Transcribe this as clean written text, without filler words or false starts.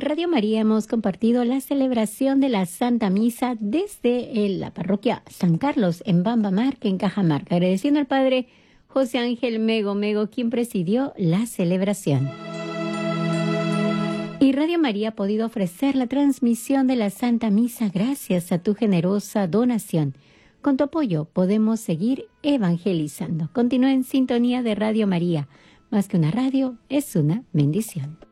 Radio María hemos compartido la celebración de la Santa Misa desde la parroquia San Carlos en Bambamarca, en Cajamarca, agradeciendo al Padre José Ángel Mego Mego, quien presidió la celebración. Y Radio María ha podido ofrecer la transmisión de la Santa Misa gracias a tu generosa donación. Con tu apoyo podemos seguir evangelizando. Continúa en sintonía de Radio María. Más que una radio, es una bendición.